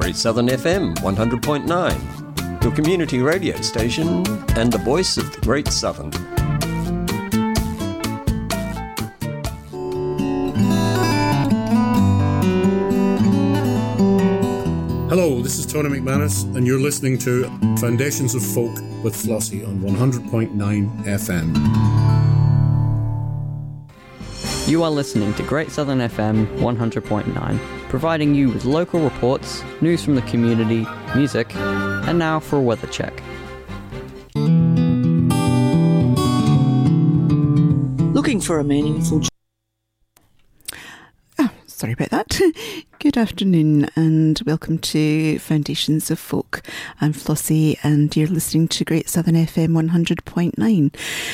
Great Southern FM 100.9, your community radio station and the voice of the Great Southern. Hello, this is Tony McManus, and you're listening to Foundations of Folk with Flossie on 100.9 FM. You are listening to Great Southern FM 100.9, providing you with local reports, news from the community, music, and now for a weather check. Looking for a meaningful... Sorry about that. Good afternoon and welcome to Foundations of Folk. I'm Flossie and you're listening to Great Southern FM 100.9.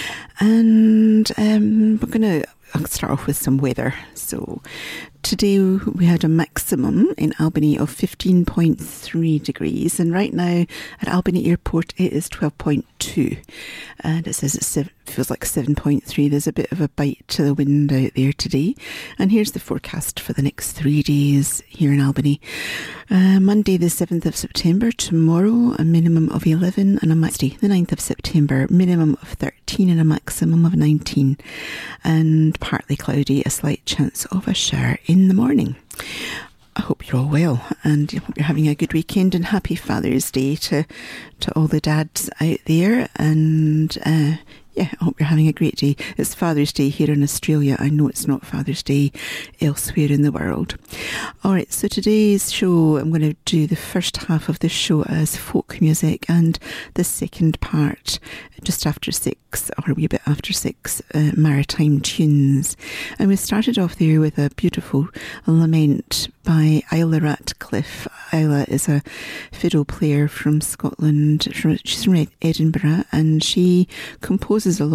And I'll start off with some weather. So today we had a maximum in Albany of 15.3 degrees, and right now at Albany Airport it is 12.2, and it says it feels like 7.3. There's a bit of a bite to the wind out there today. And here's the forecast for the next 3 days here in Albany. Monday the 7th of September, tomorrow a minimum of 11 and a maximum the 9th of September, minimum of 13 and a maximum of 19, and partly cloudy, a slight chance of a shower in the morning. I hope you're all well and I hope you're having a good weekend, and happy Father's Day to all the dads out there, and I hope you're having a great day. It's Father's Day here in Australia. I know it's not Father's Day elsewhere in the world. Alright, so today's show, I'm going to do the first half of the show as folk music, and the second part just after 6, or a wee bit after 6, maritime tunes. And we started off there with a beautiful lament by Isla Ratcliffe. Isla is a fiddle player from Scotland. She's from Edinburgh, and she composes a lot